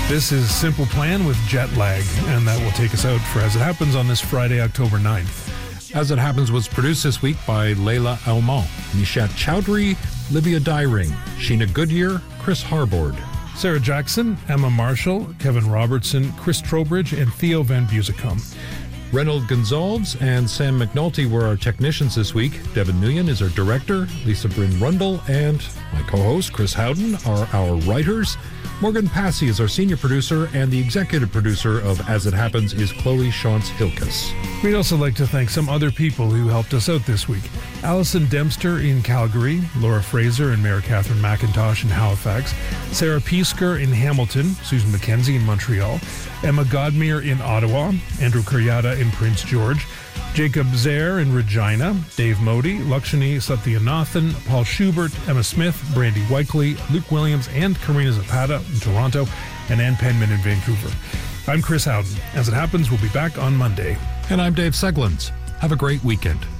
This is Simple Plan with Jet Lag, and that will take us out for As It Happens on this Friday, October 9th. As It Happens was produced this week by Layla Almond, Nishat Chowdhury, Livia Dyring, Sheena Goodyear, Chris Harbord, Sarah Jackson, Emma Marshall, Kevin Robertson, Chris Trowbridge, and Theo Van Busicom. Reynold Gonzalez and Sam McNulty were our technicians this week. Devin Nguyen is our director. Lisa Bryn Rundle and my co-host, Chris Howden, are our writers. Morgan Passy is our senior producer, and the executive producer of As It Happens is Chloe Shantz-Hilkes. We'd also like to thank some other people who helped us out this week. Allison Dempster in Calgary, Laura Fraser and Mayor Catherine McIntosh in Halifax, Sarah Piesker in Hamilton, Susan McKenzie in Montreal, Emma Godmere in Ottawa, Andrew Kuryata in Prince George, Jacob Zaire in Regina, Dave Modi, Lakshmi Satyanathan, Paul Schubert, Emma Smith, Brandy Whiteley, Luke Williams, and Karina Zapata in Toronto, and Ann Penman in Vancouver. I'm Chris Howden. As It Happens, we'll be back on Monday. And I'm Dave Seglins. Have a great weekend.